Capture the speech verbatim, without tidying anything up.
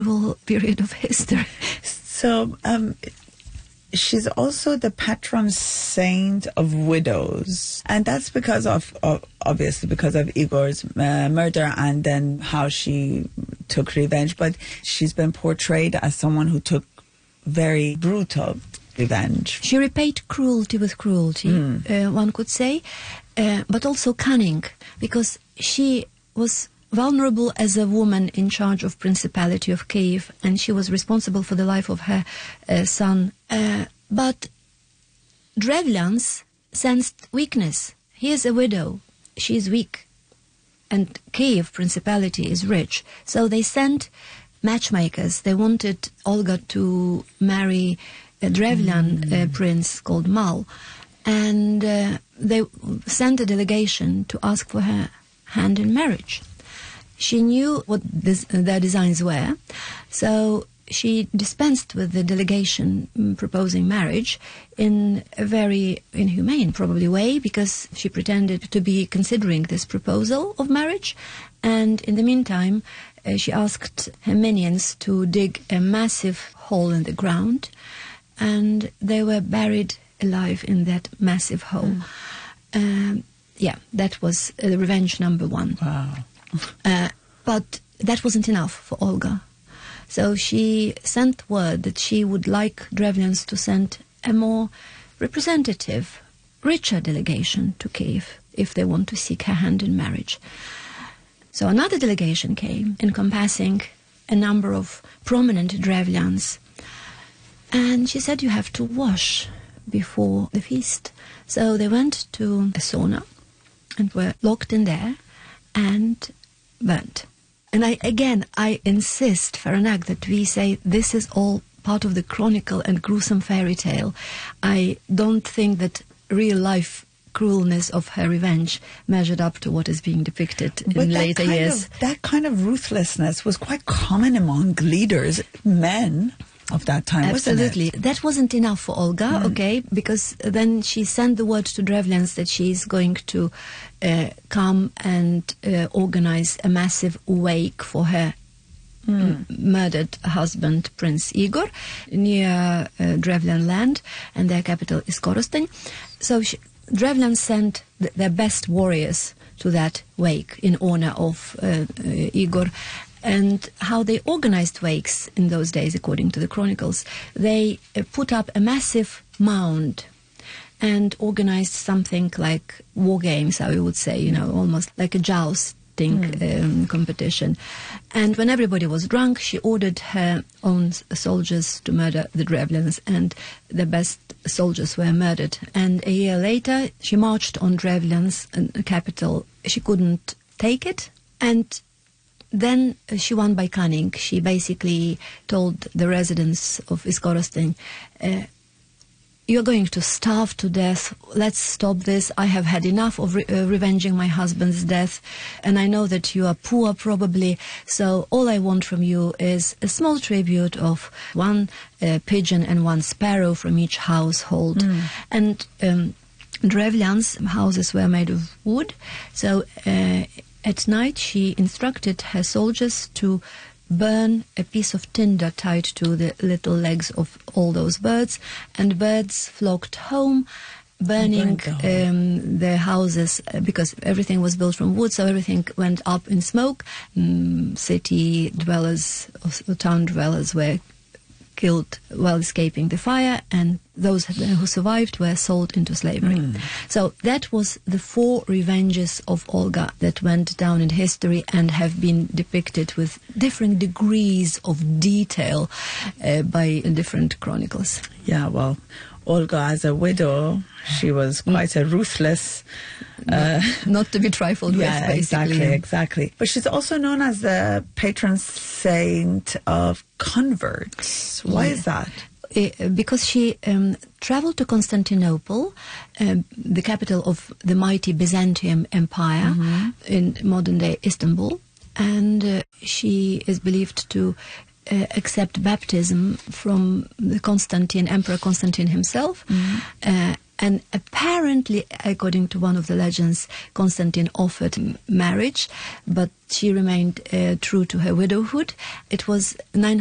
terrible period of history. So, um, she's also the patron saint of widows. And that's because of, of obviously, because of Igor's uh, murder and then how she took revenge. But she's been portrayed as someone who took very brutal revenge. She repaid cruelty with cruelty, mm. uh, one could say, uh, but also cunning, because she was vulnerable as a woman in charge of Principality of Kiev, and she was responsible for the life of her uh, son. Uh, but Drevlians sensed weakness. He is a widow. She is weak. And Kiev Principality is rich. So they sent matchmakers. They wanted Olga to marry a Drevlian mm. uh, prince called Mal. And uh, they sent a delegation to ask for her hand in marriage. She knew what this, uh, their designs were, so she dispensed with the delegation um, proposing marriage in a very inhumane, probably, way, because she pretended to be considering this proposal of marriage, and in the meantime uh, she asked her minions to dig a massive hole in the ground, and they were buried alive in that massive hole. Mm. Um, yeah, that was uh, revenge number one. Wow. Uh, but that wasn't enough for Olga. So she sent word that she would like Drevlians to send a more representative, richer delegation to Kiev if they want to seek her hand in marriage. So another delegation came, encompassing a number of prominent Drevlians. And she said, you have to wash before the feast. So they went to a sauna and were locked in there and burnt. And I again, I insist, Faranak, that we say this is all part of the chronicle and gruesome fairy tale. I don't think that real life cruelness of her revenge measured up to what is being depicted but in later years. Of, that kind of ruthlessness was quite common among leaders, men of that time, Absolutely. wasn't it? That wasn't enough for Olga, mm. okay, because then she sent the word to Drevlians that she's going to uh, come and uh, organize a massive wake for her mm. murdered husband, Prince Igor, near uh, Drevlian land, and their capital is Korostyn. So she, Drevlians sent th- their best warriors to that wake in honor of uh, uh, Igor. And how they organized wakes in those days, according to the chronicles, they uh, put up a massive mound and organized something like war games, I would say, you know, almost like a jousting mm. um, competition. And when everybody was drunk, she ordered her own soldiers to murder the Drevlians, and the best soldiers were murdered. And a year later, she marched on Drevlian's uh, capital. She couldn't take it, and then she won by cunning. She basically told the residents of Iskorostyn, uh, you're going to starve to death. Let's stop this. I have had enough of re- uh, revenging my husband's death, and I know that you are poor probably, so all I want from you is a small tribute of one uh, pigeon and one sparrow from each household. Mm. And um, Drevlian's houses were made of wood, so uh, at night, she instructed her soldiers to burn a piece of tinder tied to the little legs of all those birds, and birds flocked home, burning the um, their houses, uh, because everything was built from wood, so everything went up in smoke. Um, city dwellers, or town dwellers were killed while escaping the fire, and those who survived were sold into slavery. Mm. So that was the four revenges of Olga that went down in history and have been depicted with different degrees of detail uh, by different chronicles. Yeah, well, Olga as a widow, she was quite a ruthless... Uh, not to be trifled yeah, with, basically. exactly, exactly. But she's also known as the patron saint of converts. Why yeah. is that? Uh, because she um, traveled to Constantinople, um, the capital of the mighty Byzantium Empire, mm-hmm. in modern-day Istanbul, and uh, she is believed to uh, accept baptism from the Constantine, Emperor Constantine himself, mm-hmm. uh, And apparently, according to one of the legends, Constantine offered m- marriage, but she remained uh, true to her widowhood. It was nine